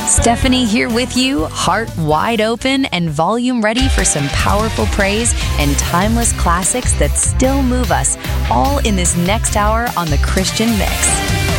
Stephanie here with you, heart wide open and volume ready for some powerful praise and timeless classics that still move us, all in this next hour on The Christian Mix.